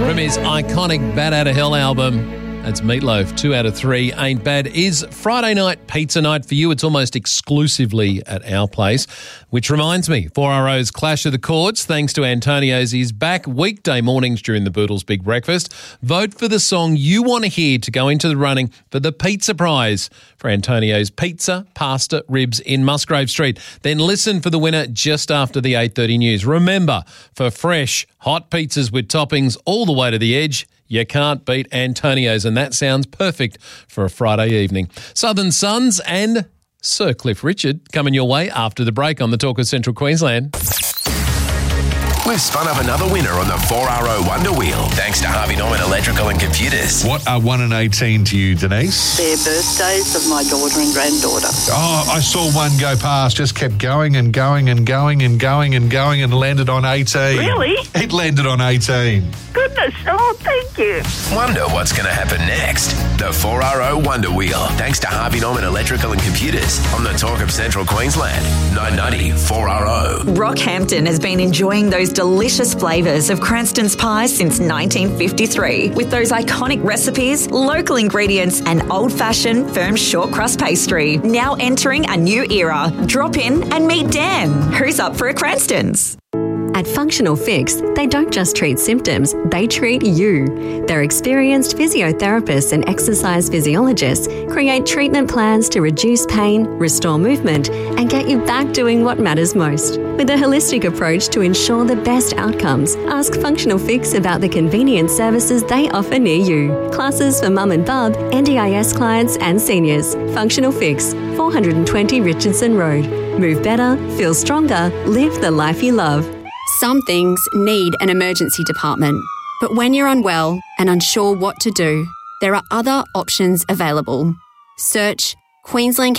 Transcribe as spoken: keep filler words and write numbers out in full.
From his iconic Bat Outta Hell album. That's Meatloaf. Two out of three ain't bad. Is Friday night pizza night for you? It's almost exclusively at our place. Which reminds me, four R O's Clash of the Chords, thanks to Antonio's, is back weekday mornings during the Boodles Big Breakfast. Vote for the song you want to hear to go into the running for the pizza prize for Antonio's Pizza, Pasta, Ribs in Musgrave Street. Then listen for the winner just after the eight thirty news. Remember, for fresh, hot pizzas with toppings all the way to the edge, you can't beat Antonio's, and that sounds perfect for a Friday evening. Southern Suns and Sir Cliff Richard coming your way after the break on the Talk of Central Queensland. We've spun up another winner on the four R O Wonder Wheel, thanks to Harvey Norman Electrical and Computers. What are one and eighteen to you, Denise? They're birthdays of my daughter and granddaughter. Oh, I saw one go past, just kept going and going and going and going and going and landed on eighteen. Really? It landed on eighteen. Goodness, oh, thank you. Wonder what's going to happen next. The four R O Wonder Wheel, thanks to Harvey Norman Electrical and Computers on the Talk of Central Queensland. nine ninety four R O. Rockhampton has been enjoying those delicious flavours of Cranston's pies since nineteen fifty-three. With those iconic recipes, local ingredients and old-fashioned firm short crust pastry. Now entering a new era. Drop in and meet Dan. Who's up for a Cranston's? At Functional Fix, they don't just treat symptoms, they treat you. Their experienced physiotherapists and exercise physiologists create treatment plans to reduce pain, restore movement, and get you back doing what matters most. With a holistic approach to ensure the best outcomes, ask Functional Fix about the convenient services they offer near you. Classes for mum and bub, N D I S clients and seniors. Functional Fix, four twenty Richardson Road. Move better, feel stronger, live the life you love. Some things need an emergency department, but when you're unwell and unsure what to do, there are other options available. Search Queensland